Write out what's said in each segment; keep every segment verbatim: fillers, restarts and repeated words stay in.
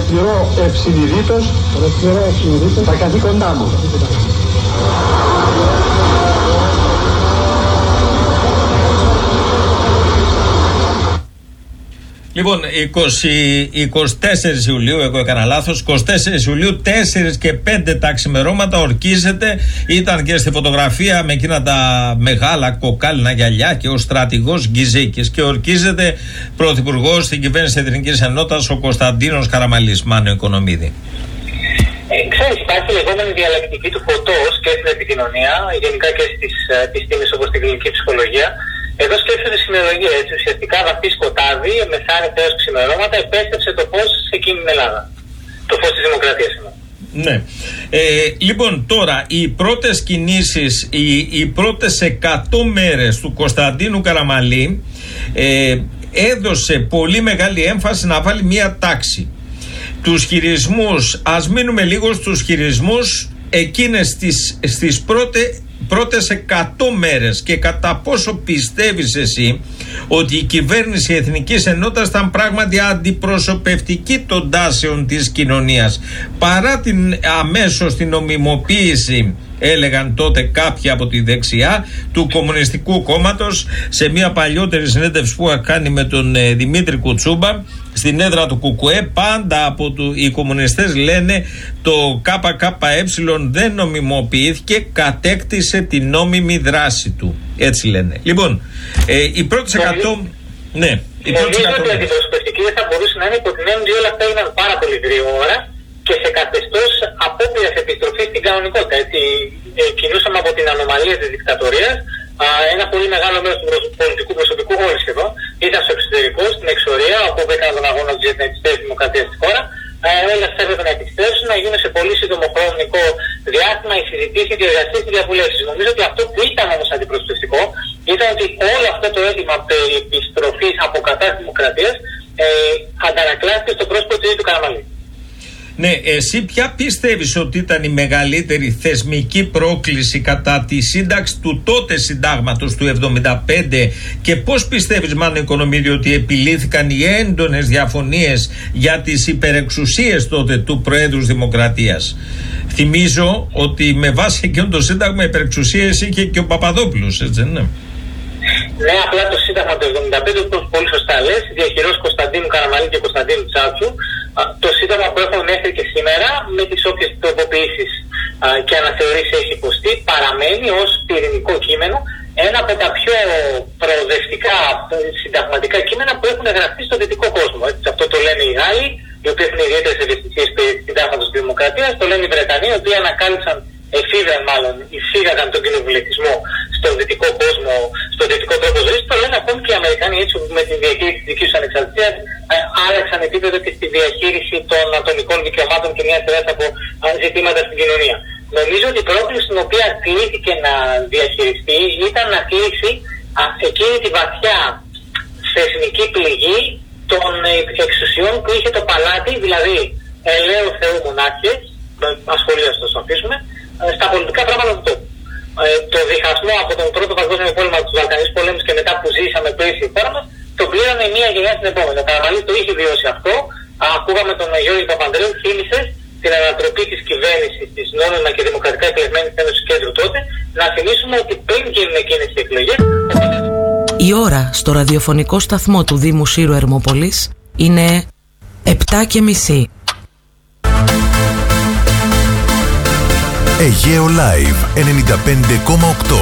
Προσφυρώ ευσυνειδήτως τα καθήκοντά μου. Λοιπόν, είκοσι τέσσερις Ιουλίου, εγώ έκανα λάθος, είκοσι τέσσερις Ιουλίου, τέσσερα και πέντε τα ξημερώματα ορκίζεται, ήταν και στη φωτογραφία με εκείνα τα μεγάλα κοκάλινα γυαλιά και ο στρατηγός Γκυζίκης, και ορκίζεται πρωθυπουργός στην κυβέρνηση Εθνικής Ενότητας, ο Κωνσταντίνος Καραμαλής. Μάνο Οικονομίδη. Ε, ξέρεις, υπάρχει η λεγόμενη διαλεκτική του φωτός και στην επικοινωνία, γενικά και στις επιστήμες όπως την κλινική ψυχολογία. Εδώ σκέφτονται τις ημερολογίες. Ουσιαστικά βαθύ σκοτάδι, μεθάνυχτα έως ξημερώματα, επέστρεψε το φως σε εκείνη την Ελλάδα. Το φως της δημοκρατίας. Ναι. Ε, λοιπόν, τώρα οι πρώτες κινήσεις, οι, οι πρώτες εκατό μέρες του Κωνσταντίνου Καραμαλή ε, έδωσε πολύ μεγάλη έμφαση να βάλει μία τάξη. Τους χειρισμούς, ας μείνουμε λίγο στους χειρισμούς εκείνες τις, στις πρώτες πρώτες εκατό μέρες, και κατά πόσο πιστεύεις εσύ ότι η κυβέρνηση Εθνικής Ενότητας ήταν πράγματι αντιπροσωπευτική των τάσεων της κοινωνίας, παρά την αμέσως την νομιμοποίηση, έλεγαν τότε κάποιοι από τη δεξιά, του Κομμουνιστικού Κόμματος, σε μια παλιότερη συνέντευξη που είχα κάνει με τον ε, Δημήτρη Κουτσούμπα στην έδρα του Κουκουέ. Πάντα από του, οι κομμουνιστές λένε το ΚΚΕ δεν νομιμοποιήθηκε, κατέκτησε την νόμιμη δράση του. Έτσι λένε. Λοιπόν, ε, οι πρώτες εκατό... Ναι, οι πρώτες εκατό... Νομίζω ότι η αντιπροσωπευτική δεν θα μπορούσε να είναι υπό την έννοια ότι όλα αυτά έγιναν πάρα πολύ γρήγορα και σε καθεστώς απόπειρας επιστροφής στην κανονικότητα. Έτσι, ε, κινούσαμε από την ανομαλία της δικτατορίας. Α, ένα πολύ μεγάλο μέρος του πολιτικού προσωπικού, όλοι σχεδόν, ήταν στο εξωτερικό, στην εξορία, όπου έκαναν τον αγώνα για την επιστρέφηση της δημοκρατίας στη χώρα. Όλα αυτά έπρεπε να επιστρέψουν, να γίνουν σε πολύ σύντομο χρονικό διάστημα οι συζητήσεις, οι διεργασίες, οι διαβουλεύσεις. Νομίζω ότι αυτό που ήταν όμως αντιπροσωπευτικό ήταν ότι όλο αυτό το αίτημα περί επιστροφής από κατάσταση δημοκρατίας ε, αντανακλάστηκε στο πρόσωπο του ίδιου του Καραμαλή. Ναι, εσύ ποια πιστεύεις ότι ήταν η μεγαλύτερη θεσμική πρόκληση κατά τη σύνταξη του τότε συντάγματος του εβδομήντα πέντε, και πώς πιστεύεις, Μάνο Οικονομίδη, ότι επιλύθηκαν οι έντονες διαφωνίες για τις υπερεξουσίες τότε του Προέδρου Δημοκρατίας? Θυμίζω ότι με βάση εκείνο το σύνταγμα υπερεξουσίες είχε και ο Παπαδόπουλος, έτσι δεν είναι? Ναι, απλά το σύνταγμα του εβδομήντα πέντε, όπως πολύ σωστά λες, διαχειρός Κωνσταντίνου Καραμαλή και Κωνσταντίνου Τσάτσου, το σύνταγμα που έχουμε μέχρι και σήμερα, με τις όποιες τροποποιήσεις και αναθεωρήσεις έχει υποστεί, παραμένει ως πυρηνικό κείμενο ένα από τα πιο προοδευτικά συνταγματικά κείμενα που έχουν γραφτεί στο δυτικό κόσμο. Έτσι, αυτό το λένε οι Γάλλοι, οι οποίοι έχουν ιδιαίτερες ευαισθησίες περί συντάγματος της δημοκρατίας, το λένε οι Βρετανοί, οι οποίοι ανακάλυψαν, εφήβραν μάλλον, εισήγαγαν τον κοινοβουλευτισμό στον δυτικό κόσμο, στον δυτικό τρόπο ζωής. Το λένε ακόμη και οι Αμερικάνοι, έτσι, με τη διαχείριση της δικής τους ανεξαρτησίας, άλλαξαν επίπεδο και στη διαχείριση των ατομικών δικαιωμάτων και μια σειρά από ζητήματα στην κοινωνία. Νομίζω ότι η πρόκληση στην οποία κλήθηκε να διαχειριστεί ήταν να κλείσει α, εκείνη τη βαθιά θεσμική πληγή των εξουσιών που είχε το παλάτι, δηλαδή ελαίου Θεού μονάρχες, ασχολίαστο το αφήσουμε, στα πολιτικά πράγματα του τόπου. Ε, το διχασμό από τον πρώτο παγκόσμιο πόλεμο, του Βαλκανικούς πολέμους και μετά που ζήσαμε πέρυσι η χώρα μας, το πλήρωνε μία γενιά στην επόμενη. Ο Καραμαλής το είχε βιώσει αυτό. Ακούγαμε τον Γιώργο Παπανδρέου, θύμισε την ανατροπή της κυβέρνησης της νόμιμα και δημοκρατικά εκλεγμένης Ένωσης Κέντρου τότε. Να θυμίσουμε ότι πριν γίνουν εκείνες οι εκλογές. Η ώρα στο ραδιοφωνικό σταθμό του Δήμου Σύρου Ερμόπολης είναι επτά και μισή. Αιγαίο Live ενενήντα πέντε κόμμα οκτώ.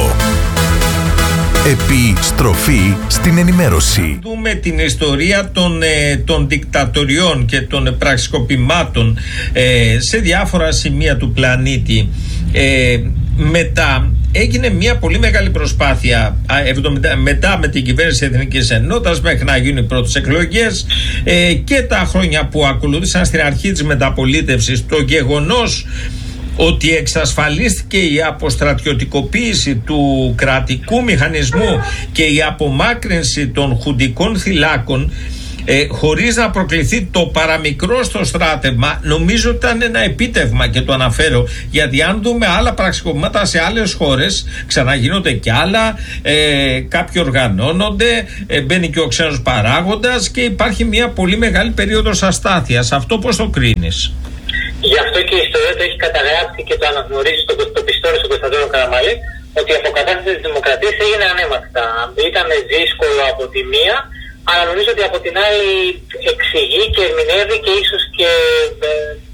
Επιστροφή στην ενημέρωση. Δούμε την ιστορία των, ε, των δικτατοριών και των πραξικοπημάτων ε, σε διάφορα σημεία του πλανήτη. Ε, μετά έγινε μια πολύ μεγάλη προσπάθεια εβδομήντα, μετά με την κυβέρνηση Εθνικής Ενότητας μέχρι να γίνουν οι πρώτες εκλογές ε, και τα χρόνια που ακολούθησαν στην αρχή της μεταπολίτευσης, το γεγονός ότι εξασφαλίστηκε η αποστρατιωτικοποίηση του κρατικού μηχανισμού και η απομάκρυνση των χουντικών θυλάκων ε, χωρίς να προκληθεί το παραμικρό στο στράτευμα, νομίζω ότι ήταν ένα επίτευγμα, και το αναφέρω γιατί αν δούμε άλλα πραξικοπήματα σε άλλες χώρες, ξαναγίνονται κι άλλα, ε, κάποιοι οργανώνονται, ε, μπαίνει και ο ξένος παράγοντας και υπάρχει μια πολύ μεγάλη περίοδος αστάθειας. Αυτό πώς το κρίνεις? Γι' αυτό και η ιστορία το έχει καταγράψει και το αναγνωρίζει το, το πιστόλι στον Κωνσταντίνο Καραμαλή, ότι η αποκατάσταση της δημοκρατίας έγινε ανέμακτα. Ήταν δύσκολο από τη μία, αλλά νομίζω ότι από την άλλη εξηγεί και ερμηνεύει και ίσως και ε,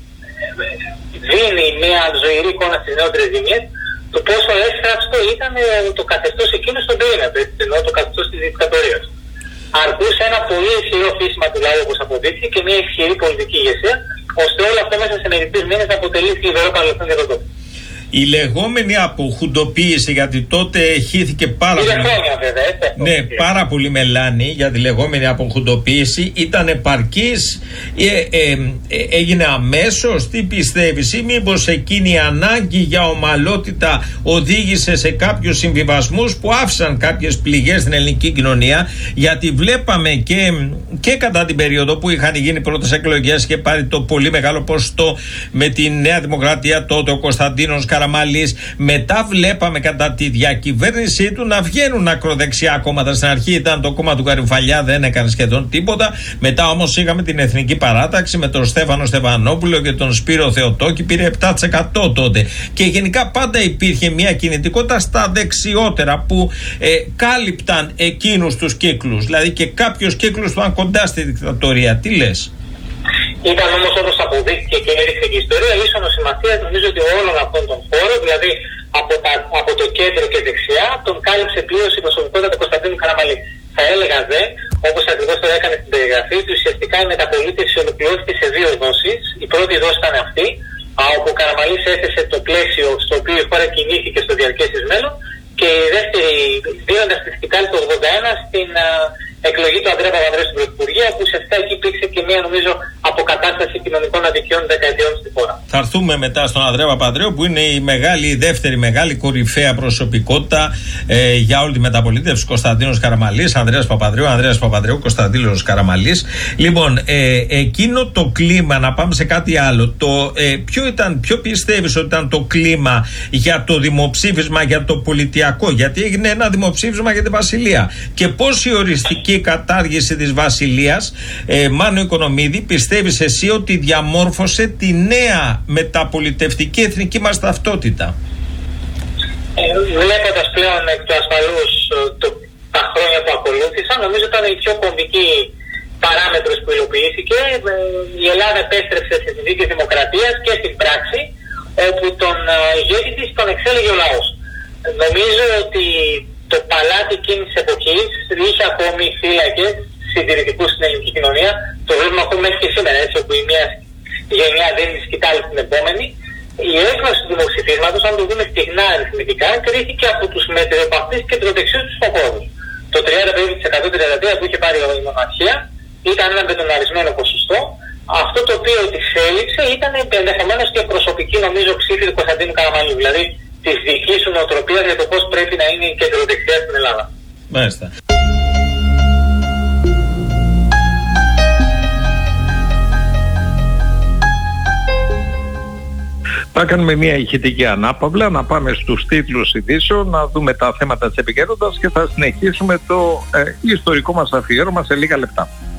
ε, δίνει μια ζωηρή εικόνα στις νεότερες γενιές του πόσο εύθραυστο ήταν το καθεστώς εκείνο στον πυρήνα, ενώ το καθεστώς της δικτατορίας. Αρκούσε ένα πολύ ισχυρό φύσιμα του λαού, όπως αποδείχθηκε, και μια ισχυρή πολιτική ηγεσία, ώστε όλο αυτό μέσα σε μερικούς μήνες να αποτελεί θλιβερό παρελθόν για τον τόπο. Η λεγόμενη αποχουντοποίηση, γιατί τότε χύθηκε πάρα πολύ. Χρόνια, βέβαια, έτσι, ναι, πάρα πολύ μελάνη για τη λεγόμενη αποχουντοποίηση, ήταν επαρκής, ε, ε, ε, έγινε αμέσως. Τι πιστεύεις, ή μήπως εκείνη η ανάγκη για ομαλότητα οδήγησε σε κάποιους συμβιβασμούς που άφησαν κάποιες πληγές στην ελληνική κοινωνία? Γιατί βλέπαμε και, και κατά την περίοδο που είχαν γίνει πρώτες εκλογές και πάρει το πολύ μεγάλο ποσοστό με τη Νέα Δημοκρατία τότε ο Κωνσταντίνος Καραμαλής, μετά βλέπαμε κατά τη διακυβέρνησή του να βγαίνουν ακροδεξιά κόμματα. Στην αρχή ήταν το κόμμα του Καρυμφαλιά, δεν έκανε σχεδόν τίποτα. Μετά όμως είχαμε την Εθνική Παράταξη με τον Στέφανο Στεφανόπουλο και τον Σπύρο Θεοτόκη, πήρε επτά τοις εκατό τότε. Και γενικά πάντα υπήρχε μια κινητικότητα στα δεξιότερα που ε, κάλυπταν εκείνους τους κύκλους. Δηλαδή και κάποιους κύκλους που ήταν κοντά στη δικτατορία. Τι λες? Ήταν όμως, όπως αποδείχθηκε και έδειξε και η ιστορία, ίσονο σημασία, νομίζω ότι όλων αυτών των χώρων, δηλαδή από, τα, από το κέντρο και δεξιά, τον κάλυψε πλήρως η προσωπικότητα του Κωνσταντίνου Καραμαλή. Θα έλεγα δε, όπως ακριβώς το έκανε στην περιγραφή του, ουσιαστικά η μεταπολίτευση ολοκληρώθηκε σε δύο δόσεις. Η πρώτη δόση ήταν αυτή, όπου ο Καραμαλής έθεσε το πλαίσιο στο οποίο η χώρα κινήθηκε στο διαρκές της μέλλον, και η δεύτερη, δίνοντας τη σκητάλη του ογδόντα ένα στην α, εκλογή του Ανδρέα Παπανδρέου στην Πρωθυπουργία, που ουσιαστικά εκεί υπήρξε και μια, νομίζω, αποκατάσταση κοινωνικών αδικιών δεκαετιών στη χώρα. Θα έρθουμε μετά στον Ανδρέα Παπανδρέου, που είναι η μεγάλη, η δεύτερη μεγάλη κορυφαία προσωπικότητα ε, για όλη τη μεταπολίτευση. Κωνσταντίνος Καραμαλής, Ανδρέας Παπανδρέου, Ανδρέας Παπανδρέου, Κωνσταντίνος Καραμαλής. Λοιπόν, ε, εκείνο το κλίμα, να πάμε σε κάτι άλλο. Το, ε, ποιο, ήταν, ποιο πιστεύεις ότι ήταν το κλίμα για το δημοψήφισμα, για το πολιτιακό? Γιατί έγινε ένα δημοψήφισμα για τη Βασιλεία. Και πώς η οριστική κατάργηση της Βασιλείας, ε, Μάνο Οικονομίδη, πιστεύεις εσύ ότι διαμόρφωσε τη νέα μεταπολιτευτική εθνική μας ταυτότητα? Ε, βλέποντας πλέον εκ του ασφαλούς το, τα χρόνια που ακολούθησαν, νομίζω ήταν η πιο κομβική παράμετρος που υλοποιήθηκε. Ε, η Ελλάδα επέστρεψε σε συνθήκες δημοκρατίας και στην πράξη, όπου τον ηγέτη της τον εξέλεγε ο λαός. Νομίζω ότι το παλάτι εκείνης της εποχής είχε ακόμη φύλακες συντηρητικούς στην ελληνική κοινωνία. Το βλέπουμε ακόμη μέχρι και σήμερα, έτσι, όπου η μία γενιά δίνει σκητάλη στην επόμενη. Η έκδοση του δημοψηφίσματος, αν το δούμε στιγνά αριθμητικά, κρίθηκε από τους μετριοπαθείς και κεντροδεξιούς τους φοβόρους. Το τριάντα πέντε τοις εκατό τριάντα τρία που είχε πάρει η μοναρχία ήταν ένα μπετοναρισμένο ποσοστό. Αυτό το οποίο της έλειψε ήταν ενδεχομένως και προσωπική, νομίζω, ψήφη του Κωνσταντίνου Καραμαλή. Δηλαδή της δικής σου νοοτροπίας για το πώς πρέπει να είναι η κεντροδεξιά στην Ελλάδα. Μάλιστα. Θα κάνουμε μια ηχητική ανάπαυλα, να πάμε στους τίτλους ειδήσεων, να δούμε τα θέματα της επικαιρότητας και θα συνεχίσουμε το ε, ιστορικό μας αφιέρωμα σε λίγα λεπτά.